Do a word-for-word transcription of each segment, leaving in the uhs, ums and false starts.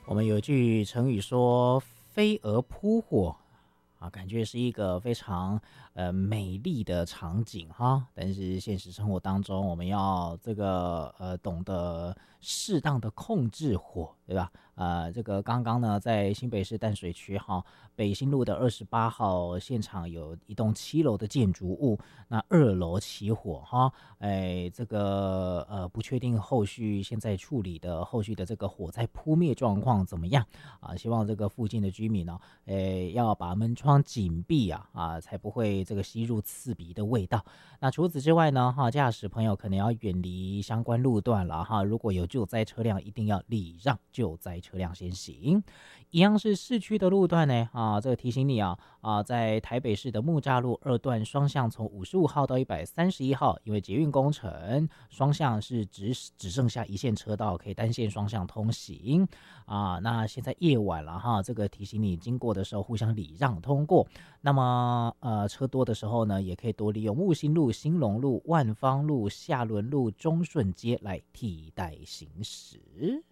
我们有句成语说飞蛾扑火啊，感觉是一个非常呃美丽的场景哈，但是现实生活当中，我们要这个呃懂得适当的控制火，对吧？呃，这个刚刚呢，在新北市淡水区哈北新路的二十八号现场有一栋七楼的建筑物，那二楼起火哈，哎，这个呃不确定后续现在处理的后续的这个火灾扑灭状况怎么样啊？希望这个附近的居民呢、哎，要把门窗紧闭啊啊，才不会这个吸入刺鼻的味道。那除此之外呢，哈，驾驶朋友可能要远离相关路段了哈。如果有救灾车辆，一定要礼让救灾车辆先行。一样是市区的路段呢，啊，这个提醒你啊啊，在台北市的木栅路二段双向从五十五号到一百三十一号，因为捷运工程，双向是只只剩下一线车道可以单线双向通行啊。那现在夜晚了哈，这个提醒你经过的时候互相礼让通过。那么呃，车多的时候呢，也可以多利用木星路、兴隆路、万芳路、下仑路、中顺街来替代行驶。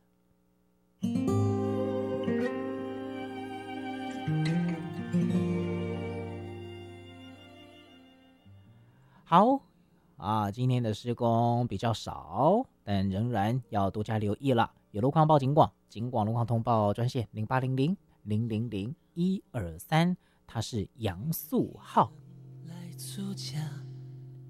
好啊，今天的施工比较少，但仍然要多加留意了。有路况报警广，警广路况通报专线零八零零零零零一二三，它是杨素浩。 来阻挡